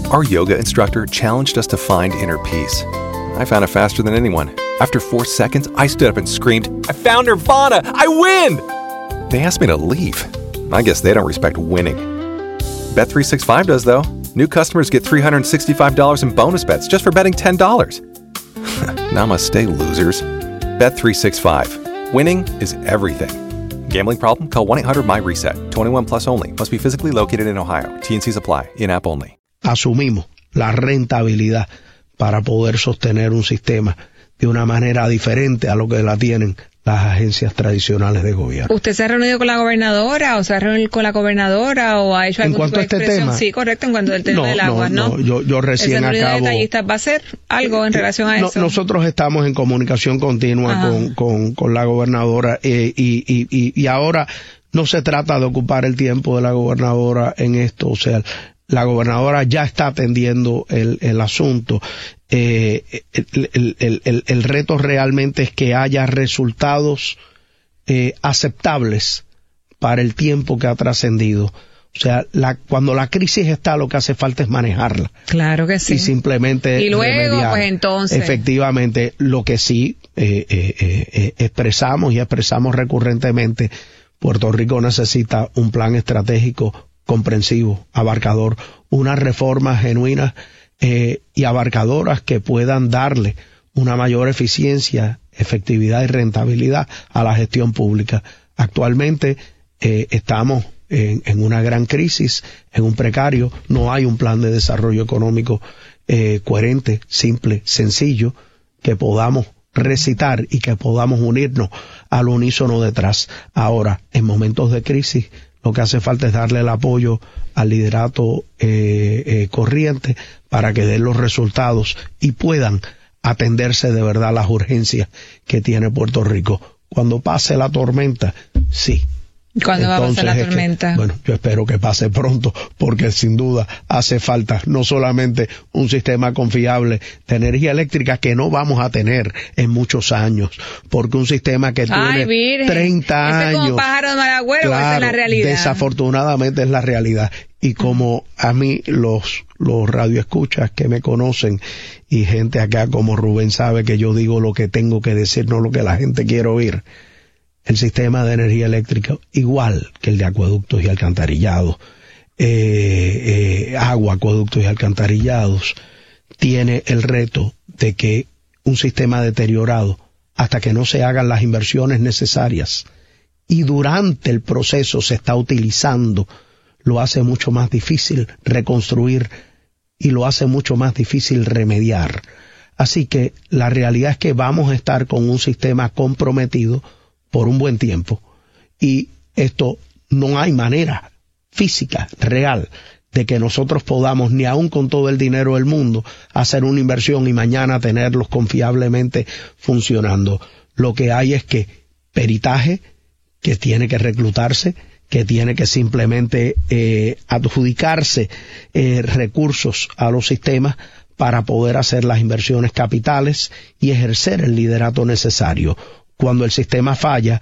Our yoga instructor challenged us to find inner peace. I found it faster than anyone. After 4 seconds, I stood up and screamed, "I found Nirvana! I win!" They asked me to leave. I guess they don't respect winning. Bet365 does, though. New customers get $365 in bonus bets just for betting $10. Namaste, losers. Bet365. Winning is everything. Gambling problem? Call 1-800-MY-RESET. 21 plus only. Must be physically located in Ohio. T&Cs apply. In-app only. Asumimos la rentabilidad para poder sostener un sistema de una manera diferente a lo que la tienen las agencias tradicionales de gobierno. ¿Usted se ha reunido con la gobernadora o se ha reunido con la gobernadora o ha hecho algún tipo de expresión? Tema? Sí, correcto, en cuanto al tema del agua, ¿no? Yo recién acabo... ¿Va a hacer algo en relación a eso? Nosotros estamos en comunicación continua con la gobernadora y ahora no se trata de ocupar el tiempo de la gobernadora en esto, o sea, la gobernadora ya está atendiendo el asunto. El reto realmente es que haya resultados aceptables para el tiempo que ha trascendido. O sea, cuando la crisis está, lo que hace falta es manejarla. Claro que sí. Y simplemente y luego, remediar. pues entonces. Efectivamente, lo que sí expresamos recurrentemente, Puerto Rico necesita un plan estratégico comprensivo, abarcador, unas reformas genuinas y abarcadoras que puedan darle una mayor eficiencia, efectividad y rentabilidad a la gestión pública. Actualmente estamos en una gran crisis, en un precario, no hay un plan de desarrollo económico coherente, simple, sencillo, que podamos recitar y que podamos unirnos al unísono detrás. Ahora, en momentos de crisis, lo que hace falta es darle el apoyo al liderato corriente para que den los resultados y puedan atenderse de verdad las urgencias que tiene Puerto Rico. Cuando pase la tormenta, sí. ¿Cuándo va a pasar la tormenta? Bueno, yo espero que pase pronto, porque sin duda hace falta no solamente un sistema confiable de energía eléctrica que no vamos a tener en muchos años, porque un sistema que tiene 30 años... Es como pájaro de mal agüero, claro, esa es la realidad. Desafortunadamente es la realidad. Y como a mí los radioescuchas que me conocen y gente acá como Rubén sabe que yo digo lo que tengo que decir, no lo que la gente quiere oír. El sistema de energía eléctrica, igual que el de acueductos y alcantarillados, acueductos y alcantarillados, tiene el reto de que un sistema deteriorado, hasta que no se hagan las inversiones necesarias, y durante el proceso se está utilizando, lo hace mucho más difícil reconstruir y lo hace mucho más difícil remediar. Así que la realidad es que vamos a estar con un sistema comprometido por un buen tiempo, y esto no hay manera física, real, de que nosotros podamos, ni aún con todo el dinero del mundo, hacer una inversión y mañana tenerlos confiablemente funcionando. Lo que hay es que peritaje, que tiene que reclutarse, que tiene que simplemente adjudicarse recursos a los sistemas para poder hacer las inversiones capitales y ejercer el liderato necesario. Cuando el sistema falla,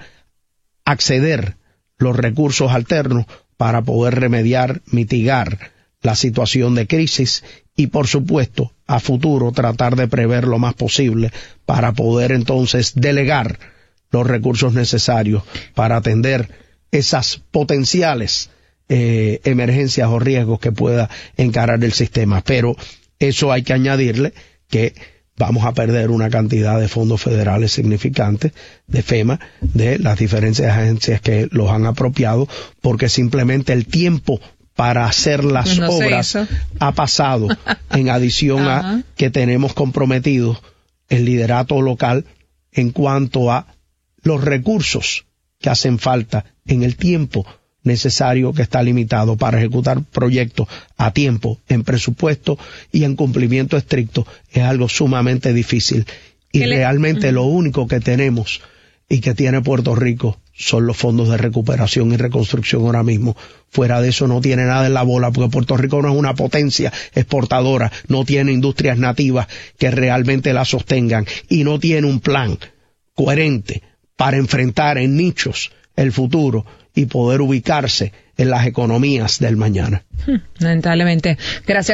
acceder los recursos alternos para poder remediar, mitigar la situación de crisis y, por supuesto, a futuro tratar de prever lo más posible para poder entonces delegar los recursos necesarios para atender esas potenciales emergencias o riesgos que pueda encarar el sistema. Pero eso hay que añadirle que vamos a perder una cantidad de fondos federales significantes de FEMA, de las diferentes agencias que los han apropiado, porque simplemente el tiempo para hacer las obras ha pasado, en adición a que tenemos comprometidos el liderato local en cuanto a los recursos que hacen falta en el tiempo necesario, que está limitado para ejecutar proyectos a tiempo, en presupuesto y en cumplimiento estricto. Es algo sumamente difícil y realmente lo único que tenemos y que tiene Puerto Rico son los fondos de recuperación y reconstrucción ahora mismo. Fuera de eso no tiene nada en la bola, porque Puerto Rico no es una potencia exportadora, no tiene industrias nativas que realmente la sostengan y no tiene un plan coherente para enfrentar en nichos el futuro y poder ubicarse en las economías del mañana. Lamentablemente. Gracias.